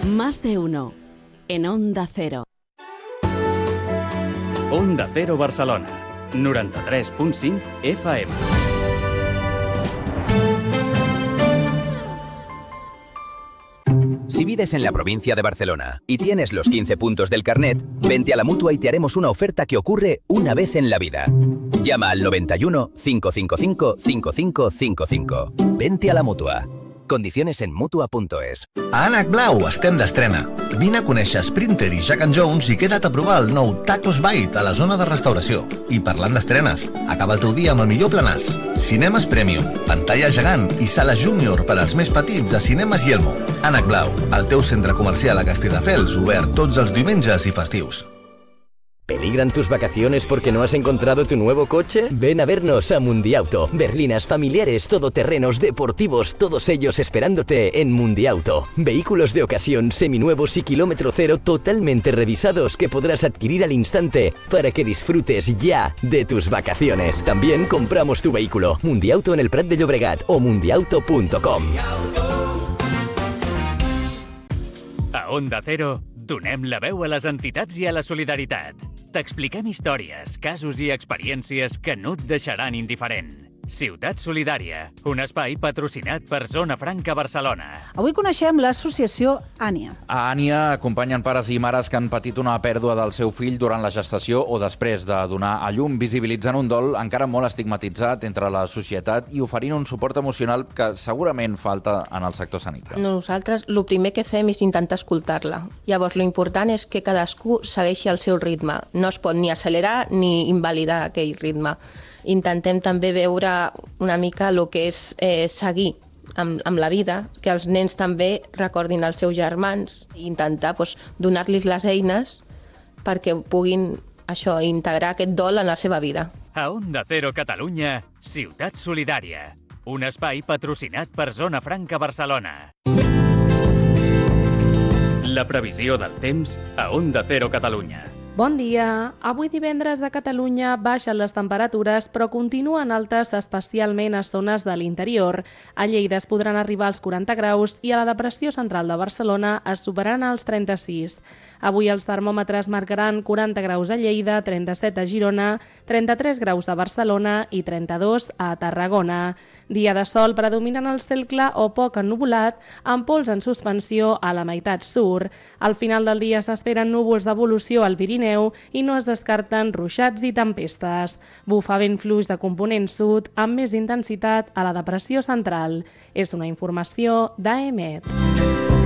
Más de uno. En Onda Cero. Onda Cero Barcelona. 93.5 FM. Si vives en la provincia de Barcelona y tienes los 15 puntos del carnet, vente a la Mutua y te haremos una oferta que ocurre una vez en la vida. Llama al 91 555 5555. Vente a la Mutua. Condiciones en Mutua.es. A Ànec Blau estem d'estrena. Vine a conèixer Sprinter i Jack and Jones i queda't a provar el nou Tacos Bite a la zona de restauració. I parlant d'estrenes, acaba el teu dia amb el millor planàs. Cinemes Premium, pantalla gegant i sala júnior per als més petits a Cinemes Yelmo. Ànec Blau, el teu centre comercial a Castelldefels, obert tots els diumenges i festius. ¿Peligran tus vacaciones porque no has encontrado tu nuevo coche? Ven a vernos a Mundiauto. Berlinas familiares, todoterrenos, deportivos, todos ellos esperándote en Mundiauto. Vehículos de ocasión, seminuevos y kilómetro cero totalmente revisados que podrás adquirir al instante para que disfrutes ya de tus vacaciones. También compramos tu vehículo. Mundiauto en el Prat de Llobregat o mundiauto.com. A Onda Cero, donem la veu a les entitats i a la solidaritat. T'expliquem històries, casos i experiències que no et deixaran indiferent. Ciutat Solidària, un espai patrocinat per Zona Franca Barcelona. Avui coneixem l'associació Ània. A Ània acompanyen pares i mares que han patit una pèrdua del seu fill durant la gestació o després de donar a llum, visibilitzant un dol encara molt estigmatitzat entre la societat i oferint un suport emocional que segurament falta en el sector sanitari. Nosaltres el primer que fem és intentar escoltar-la. Llavors, l'important és que cadascú segueixi el seu ritme. No es pot ni accelerar ni invalidar aquell ritme. Intentem també veure una mica el que és seguir amb la vida, que els nens també recordin els seus germans i intentar donar-los les eines perquè puguin integrar aquest dol en la seva vida. A Onda Cero Catalunya, Ciutat Solidària, un espai patrocinat per Zona Franca Barcelona. La previsió del temps a Onda Cero Catalunya. Bon dia! Avui divendres a Catalunya baixen les temperatures, però continuen altes especialment a zones de l'interior. A Lleida es podran arribar als 40 graus i a la depressió central de Barcelona es superaran els 36. Avui els termòmetres marcaran 40 graus a Lleida, 37 a Girona, 33 graus a Barcelona i 32 a Tarragona. Dia de sol predominant el cel clar o poc ennuvolat, amb pols en suspensió a la meitat sud. Al final del dia s'esperen núvols d'evolució al Pirineu i no es descarten ruixats i tempestes. Bufa vent fluix de component sud amb més intensitat a la depressió central. És una informació d'AEMET.